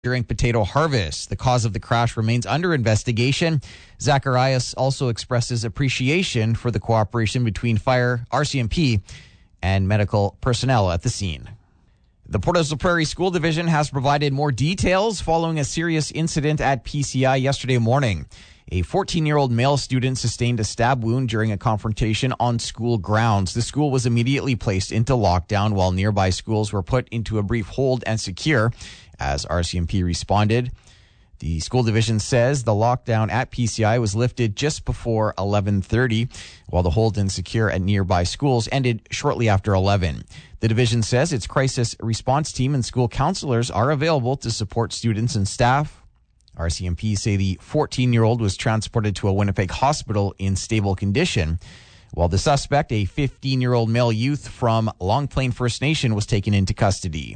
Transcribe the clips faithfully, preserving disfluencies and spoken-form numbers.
during potato harvest. The cause of the crash remains under investigation. Zacharias also expresses appreciation for the cooperation between fire, R C M P, and medical personnel at the scene. The Portage la Prairie School Division has provided more details following a serious incident at P C I yesterday morning. A fourteen-year-old male student sustained a stab wound during a confrontation on school grounds. The school was immediately placed into lockdown while nearby schools were put into a brief hold and secure as R C M P responded. The school division says the lockdown at P C I was lifted just before eleven thirty, while the hold and secure at nearby schools ended shortly after eleven. The division says its crisis response team and school counselors are available to support students and staff. R C M P say the fourteen-year-old was transported to a Winnipeg hospital in stable condition, while the suspect, a fifteen-year-old male youth from Long Plain First Nation, was taken into custody.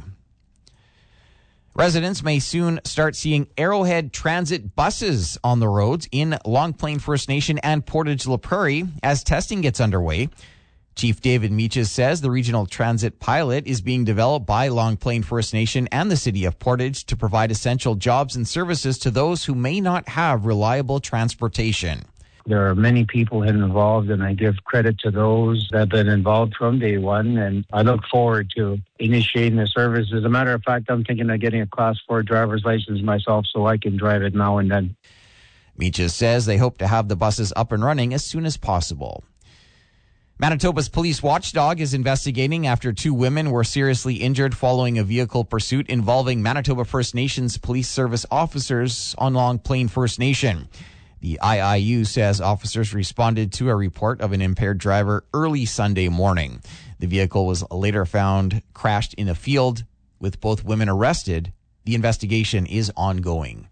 Residents may soon start seeing Arrowhead Transit buses on the roads in Long Plain First Nation and Portage la Prairie as testing gets underway. Chief David Meaches says the regional transit pilot is being developed by Long Plain First Nation and the City of Portage to provide essential jobs and services to those who may not have reliable transportation. There are many people involved, and I give credit to those that have been involved from day one, and I look forward to initiating the service. As a matter of fact, I'm thinking of getting a Class four driver's license myself so I can drive it now and then. Meaches says they hope to have the buses up and running as soon as possible. Manitoba's police watchdog is investigating after two women were seriously injured following a vehicle pursuit involving Manitoba First Nations police service officers on Long Plain First Nation. The I I U says officers responded to a report of an impaired driver early Sunday morning. The vehicle was later found crashed in a field with both women arrested. The investigation is ongoing.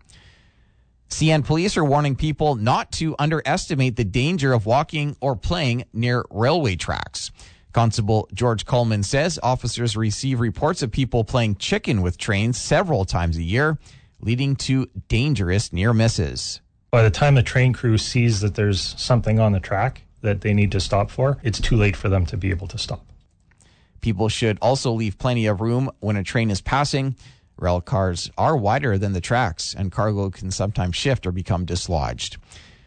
C N police are warning people not to underestimate the danger of walking or playing near railway tracks. Constable George Coleman says officers receive reports of people playing chicken with trains several times a year, leading to dangerous near misses. By the time the train crew sees that there's something on the track that they need to stop for, it's too late for them to be able to stop. People should also leave plenty of room when a train is passing. Rail cars are wider than the tracks, and cargo can sometimes shift or become dislodged.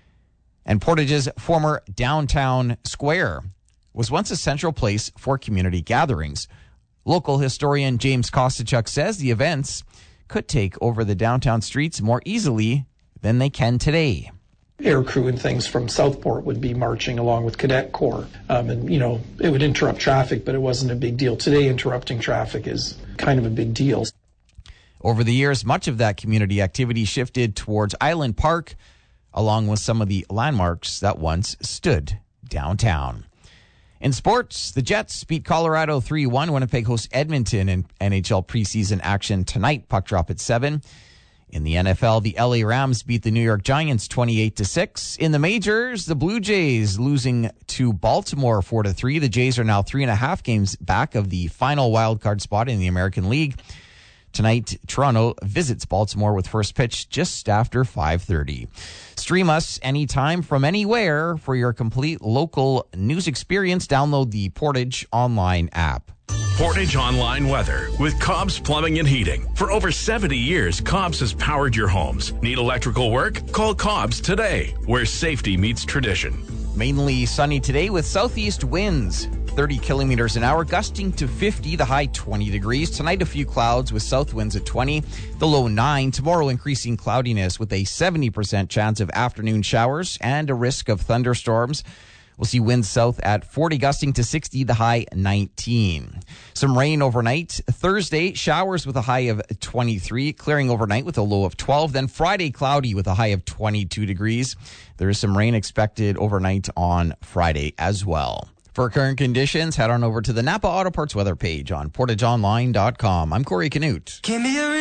And Portage's former downtown square was once a central place for community gatherings. Local historian James Kostachuk says the events could take over the downtown streets more easily than they can today. Air crew and things from Southport would be marching along with Cadet Corps. Um, and, you know, it would interrupt traffic, but it wasn't a big deal. Today, interrupting traffic is kind of a big deal. Over the years, much of that community activity shifted towards Island Park, along with some of the landmarks that once stood downtown. In sports, the Jets beat Colorado three one. Winnipeg hosts Edmonton in N H L preseason action tonight. Puck drop at seven. In the N F L, the L A Rams beat the New York Giants twenty-eight to six. In the majors, the Blue Jays losing to Baltimore four to three. The Jays are now three and a half games back of the final wild card spot in the American League. Tonight, Toronto visits Baltimore with first pitch just after five thirty. Stream us anytime from anywhere for your complete local news experience. Download the Portage Online app. Portage Online weather with Cobb's Plumbing and Heating. For over seventy years, Cobb's has powered your homes. Need electrical work? Call Cobb's today, where safety meets tradition. Mainly sunny today with southeast winds, thirty kilometers an hour, gusting to fifty, the high twenty degrees. Tonight, a few clouds with south winds at twenty, the low nine. Tomorrow, increasing cloudiness with a seventy percent chance of afternoon showers and a risk of thunderstorms. We'll see winds south at forty, gusting to sixty, the high nineteen. Some rain overnight. Thursday, showers with a high of twenty-three, clearing overnight with a low of twelve. Then Friday, cloudy with a high of twenty-two degrees. There is some rain expected overnight on Friday as well. For current conditions, head on over to the Napa Auto Parts weather page on portage online dot com. I'm Corey Canute.